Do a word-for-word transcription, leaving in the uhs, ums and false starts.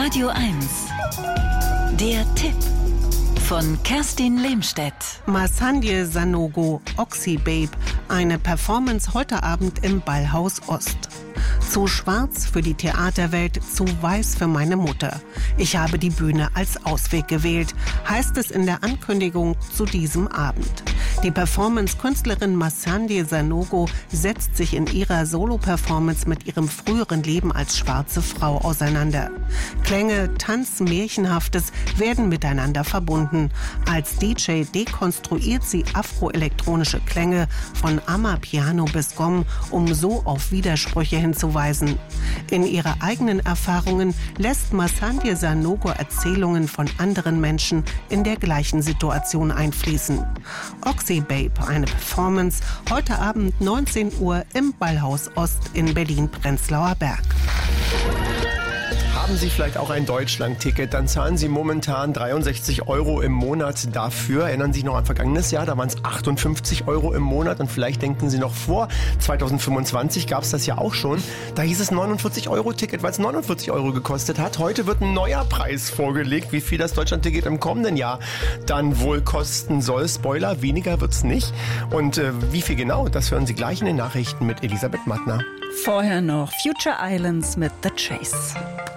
Radio eins. Der Tipp von Kerstin Lehmstedt. Masandje Sanogo, Oxybabe, eine Performance heute Abend im Ballhaus Ost. Zu schwarz für die Theaterwelt, zu weiß für meine Mutter. Ich habe die Bühne als Ausweg gewählt, heißt es in der Ankündigung zu diesem Abend. Die Performance-Künstlerin Masandje Sanogo setzt sich in ihrer Solo-Performance mit ihrem früheren Leben als schwarze Frau auseinander. Klänge, Tanz, Märchenhaftes werden miteinander verbunden. Als D J dekonstruiert sie afroelektronische Klänge von Amapiano bis Gom, um so auf Widersprüche hinzuweisen. In ihre eigenen Erfahrungen lässt Masandje Sanogo Erzählungen von anderen Menschen in der gleichen Situation einfließen. Oxybabe, eine Performance, heute Abend neunzehn Uhr im Ballhaus Ost in Berlin-Prenzlauer Berg. Haben Sie vielleicht auch ein Deutschland-Ticket, dann zahlen Sie momentan dreiundsechzig Euro im Monat dafür. Erinnern Sie sich noch an vergangenes Jahr, da waren es achtundfünfzig Euro im Monat und vielleicht denken Sie noch vor zweitausendfünfundzwanzig gab es das ja auch schon. Da hieß es neunundvierzig Euro Ticket, weil es neunundvierzig Euro gekostet hat. Heute wird ein neuer Preis vorgelegt, wie viel das Deutschland-Ticket im kommenden Jahr dann wohl kosten soll. Spoiler, weniger wird's nicht. Und äh, wie viel genau, das hören Sie gleich in den Nachrichten mit Elisabeth Mattner. Vorher noch Future Islands mit The Chase.